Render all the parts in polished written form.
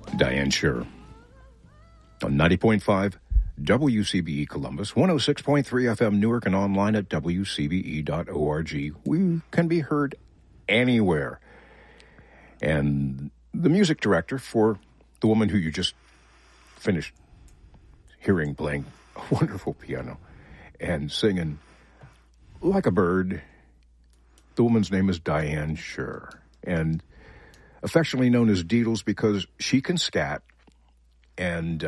Diane Scher on 90.5 WCBE Columbus, 106.3 FM Newark, and online at WCBE.org. We can be heard anywhere. And the music director for the woman who you just finished hearing playing a wonderful piano and singing like a bird, the woman's name is Diane Scher, and affectionately known as Deedles because she can scat, and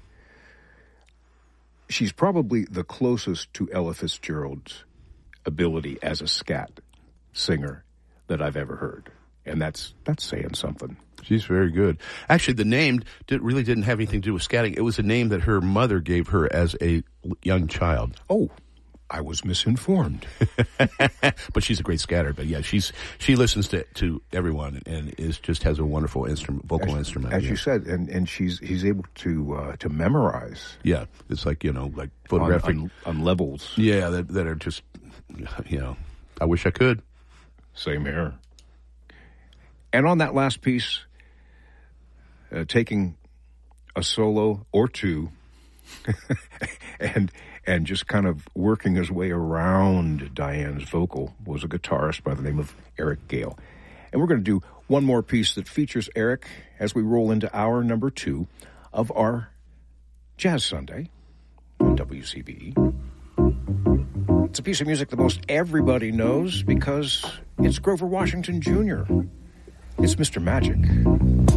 she's probably the closest to Ella Fitzgerald's ability as a scat singer that I've ever heard. And that's saying something. She's very good. Actually, the name really didn't have anything to do with scatting. It was a name that her mother gave her as a young child. Oh, I was misinformed. But she's a great scatter. But yeah, she listens to everyone and just has a wonderful vocal instrument. As you said, and he's able to memorize. Yeah, it's like like photographic on levels. Yeah, that are just I wish I could. Same here. And on that last piece, taking a solo or two, and just kind of working his way around Diane's vocal was a guitarist by the name of Eric Gale. And we're going to do one more piece that features Eric as we roll into hour number 2 of our Jazz Sunday on WCBE. It's a piece of music that most everybody knows because it's Grover Washington Jr. It's Mr. Magic.